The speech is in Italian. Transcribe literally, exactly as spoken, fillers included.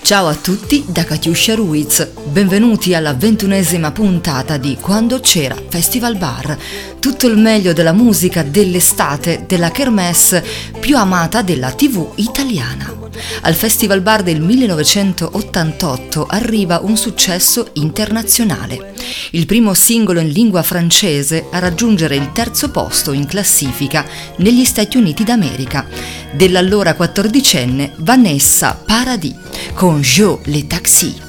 Ciao a tutti da Katiuscia Ruiz, benvenuti alla ventunesima puntata di Quando c'era Festival Bar, tutto il meglio della musica dell'estate, della kermesse più amata della tivù italiana. Al Festival Bar del millenovecentottantotto arriva un successo internazionale, il primo singolo in lingua francese a raggiungere il terzo posto in classifica negli Stati Uniti d'America, dell'allora quattordicenne Vanessa Paradis con Jo les Taxis.